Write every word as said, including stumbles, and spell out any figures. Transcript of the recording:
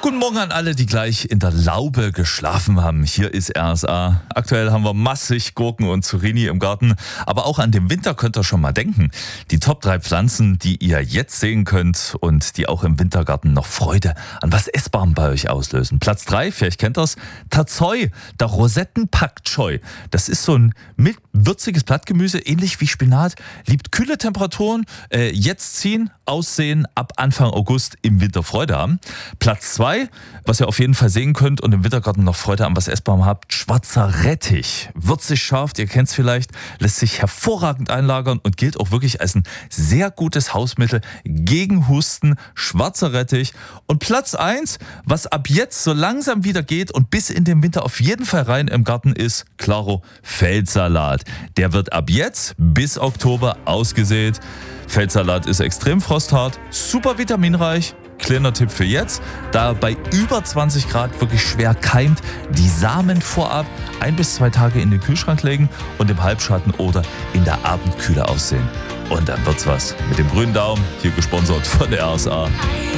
Guten Morgen an alle, die gleich in der Laube geschlafen haben. Hier ist R S A. Aktuell haben wir massig Gurken und Zucchini im Garten. Aber auch an den Winter könnt ihr schon mal denken. Die Top drei Pflanzen, die ihr jetzt sehen könnt und die auch im Wintergarten noch Freude an was Essbarem bei euch auslösen. Platz drei, vielleicht kennt ihr es, Tatsoi, der Rosettenpaktschoi. Das ist so ein mild würziges Blattgemüse, ähnlich wie Spinat. Liebt kühle Temperaturen, äh, jetzt ziehen, aussehen, ab Anfang August im Winter Freude haben. Platz zwei, was ihr auf jeden Fall sehen könnt und im Wintergarten noch Freude an was Essbarem habt, schwarzer Rettich. Würzig scharf, ihr kennt es vielleicht, lässt sich hervorragend einlagern und gilt auch wirklich als ein sehr gutes Hausmittel gegen Husten, schwarzer Rettich. Und Platz eins, was ab jetzt so langsam wieder geht und bis in den Winter auf jeden Fall rein im Garten ist, klaro, Feldsalat. Der wird ab jetzt bis Oktober ausgesät. Feldsalat ist extrem frosthart, super vitaminreich. Kleiner Tipp für jetzt, da bei über zwanzig Grad wirklich schwer keimt, die Samen vorab ein bis zwei Tage in den Kühlschrank legen und im Halbschatten oder in der Abendkühle aussehen. Und dann wird's was. Mit dem grünen Daumen, hier gesponsert von der R S A.